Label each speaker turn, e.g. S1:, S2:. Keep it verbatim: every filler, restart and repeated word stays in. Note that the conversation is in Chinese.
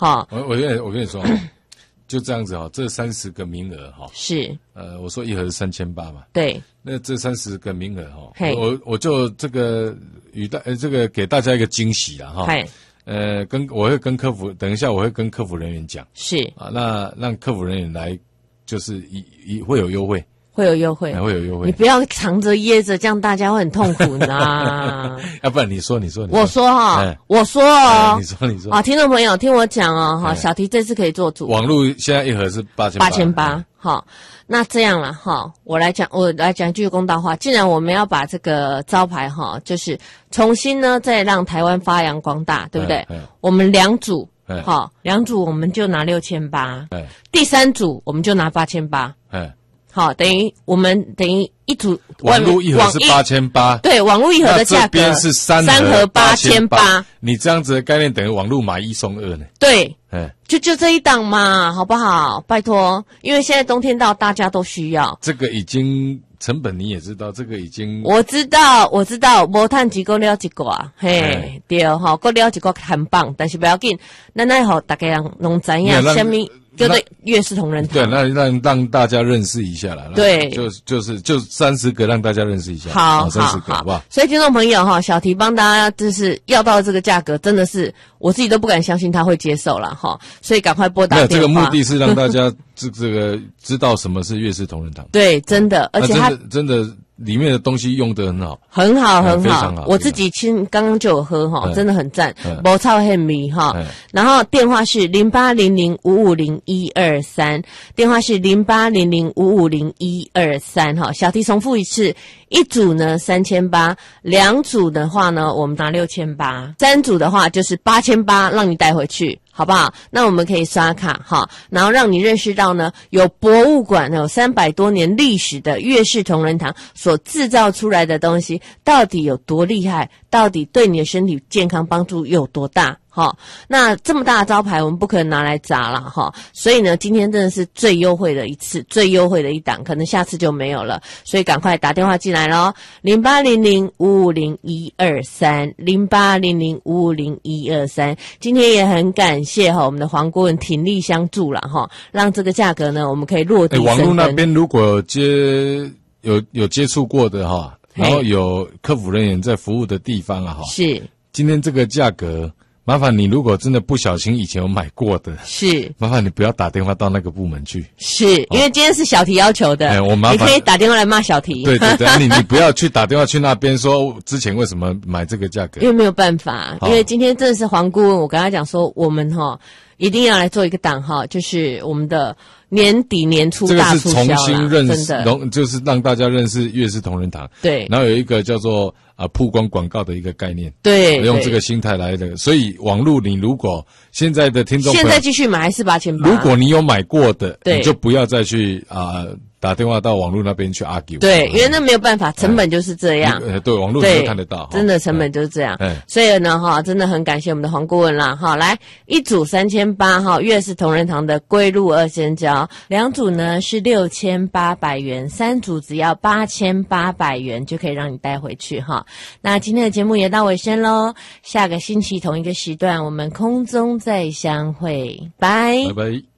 S1: 好，
S2: 我我跟你我跟你说，就这样子哈，这三十个名额哈，
S1: 是，
S2: 呃，我说一盒是三千八嘛，
S1: 对，
S2: 那这三十个名额哈，
S1: 嘿
S2: 我我就这个与大呃这个给大家一个惊喜啦哈，
S1: 嘿，
S2: 呃，跟我会跟客服，等一下我会跟客服人员讲
S1: 是
S2: 啊，那让客服人员来，就是一一会有优惠。
S1: 会有优惠，
S2: 还会有优惠。
S1: 你不要藏着掖着，这样大家会很痛苦呢。
S2: 要不然你说，你说，你说
S1: 我说哈、
S2: 哎，
S1: 我说哦，
S2: 哎你说，你说
S1: 啊，听众朋友听我讲哦，哈，
S2: 哎
S1: 小提这次可以做主，
S2: 网络现在一盒是八千
S1: 八千八，好，那这样了哈，我来讲，我来讲一句公道话，既然我们要把这个招牌哈，就是重新呢再让台湾发扬光大，对不对？
S2: 哎哎
S1: 我们两组，
S2: 哎
S1: 好，两组我们就拿六千八，
S2: 哎
S1: 第三组我们就拿八千八。
S2: 哎，
S1: 好，等于我们等于一组
S2: 网络一盒是八千八，
S1: 对，网络一盒的价格，
S2: 这边是三
S1: 三盒八千八，
S2: 你这样子的概念等于网络买一送二呢？
S1: 对，
S2: 哎，
S1: 就就这一档嘛，好不好？拜托，因为现在冬天到，大家都需要。
S2: 这个已经成本你也知道，这个已经
S1: 我知道，我知道，无趁几个了一个啊，嘿，
S2: 哎
S1: 对哈，各了一个很棒，但是不要紧，咱来好大家人拢知影
S2: 让
S1: 什么叫做月式同仁堂。
S2: 对，那让让大家认识一下啦。
S1: 对
S2: 就就是就三十个让大家认识一下。
S1: 好，
S2: 三十
S1: 好，
S2: 个好不好？
S1: 所以听众朋友哈，小提帮大家就是要到这个价格，真的是我自己都不敢相信他会接受了哈，所以赶快拨打
S2: 没有，
S1: 电话。
S2: 这个目的是让大家这这个知道什么是粤式同仁堂。
S1: 对，真的，而且他
S2: 那真的真的里面的东西用得很好。
S1: 很好，
S2: 嗯
S1: 很好，
S2: 非常好
S1: 我自己亲刚刚就有喝哈，
S2: 嗯
S1: 真的很赞
S2: 嗯，
S1: 无臭很迷哈
S2: 嗯。
S1: 然后电话是零八零零五五零一二三，电话是零八零零五五零一二三哈。小提重复一次，一组呢三千八，两组的话呢我们拿六千八，三组的话就是八千八，让你带回去。好不好？那我们可以刷卡哈，然后让你认识到呢，有博物馆有三百多年历史的粤式同仁堂所制造出来的东西到底有多厉害，到底对你的身体健康帮助有多大。好，那这么大的招牌我们不可能拿来砸了哈，所以呢，今天真的是最优惠的一次，最优惠的一档，可能下次就没有了，所以赶快打电话进来咯，零八零零五五零一二三，零八零零五五零一二三。今天也很感谢哈我们的黄顾问鼎力相助了哈，让这个价格呢我们可以落地生根。
S2: 网络那边如果接有有接触过的哈，然后有客服人员在服务的地方啊哈，
S1: 是
S2: 今天这个价格。麻烦你，如果真的不小心以前有买过的，
S1: 是，
S2: 麻烦你不要打电话到那个部门去，
S1: 是因为今天是小提要求的，
S2: 哎我麻烦
S1: 你可以打电话来骂小提，
S2: 对对对，你你不要去打电话去那边说之前为什么买这个价格，
S1: 因为没有办法，因为今天真的是黄顾问，我跟他讲说，我们哈一定要来做一个档哈，就是我们的年底年初大促销啦，
S2: 这个是重新认识，
S1: 真的，
S2: 就是让大家认识粤式同仁堂，
S1: 对，
S2: 然后有一个叫做啊曝光广告的一个概念，
S1: 对，
S2: 用这个心态来的，所以网络你如果现在的听众朋友
S1: 现在继续买还是八千八，
S2: 如果你有买过的，
S1: 对
S2: 你就不要再去啊、呃、打电话到网络那边去 argue，
S1: 对，因为那没有办法，成本就是这样，
S2: 呃对，网络你都看得到，
S1: 真的成本就是这样，
S2: 哎，
S1: 所以呢哈，真的很感谢我们的黄顾问啦哈，来一组三千八哈，粤式同仁堂的龟鹿二仙胶，两组呢是六千八百元，三组只要八千八百元就可以让你带回去哈。那今天的节目也到尾声喽，下个星期同一个时段我们空中再相会，拜
S2: 拜拜。